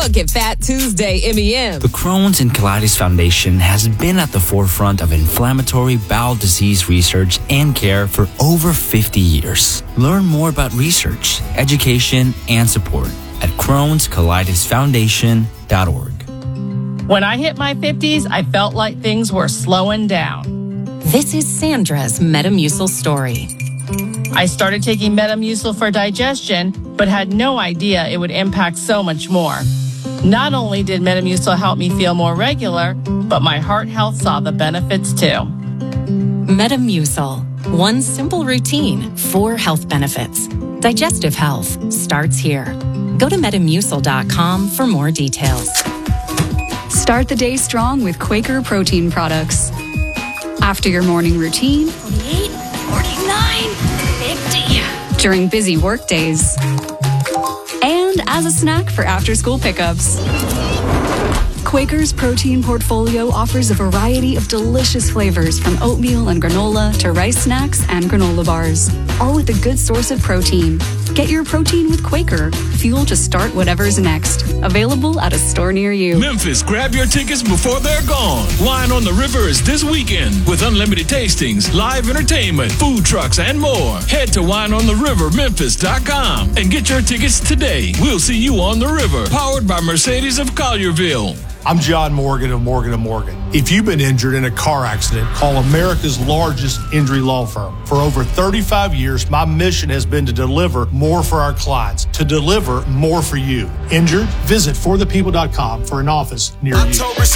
look at Fat Tuesday MEM. The Crohn's and Colitis Foundation has been at the forefront of inflammatory bowel disease research and care for over 50 years. Learn more about research, education, and support at Crohn'sColitisFoundation.org. When I hit my 50s, I felt like things were slowing down. This is Sandra's Metamucil story. I started taking Metamucil for digestion, but had no idea it would impact so much more. Not only did Metamucil help me feel more regular, but my heart health saw the benefits too. Metamucil. One simple routine, 4 health benefits. Digestive health starts here. Go to Metamucil.com for more details. Start the day strong with Quaker protein products. After your morning routine, 48, 49, 50. During busy work days, and as a snack for after-school pickups. Quaker's protein portfolio offers a variety of delicious flavors from oatmeal and granola to rice snacks and granola bars, all with a good source of protein. Get your protein with Quaker, fuel to start whatever's next. Available at a store near you. Memphis, grab your tickets before they're gone. Wine on the River is this weekend with unlimited tastings, live entertainment, food trucks, and more. Head to wineontherivermemphis.com and get your tickets today. We'll see you on the river. Powered by Mercedes of Collierville. I'm John Morgan of Morgan & Morgan. If you've been injured in a car accident, call America's largest injury law firm. For over 35 years, my mission has been to deliver more for our clients, to deliver more for you. Injured? Visit forthepeople.com for an office near you.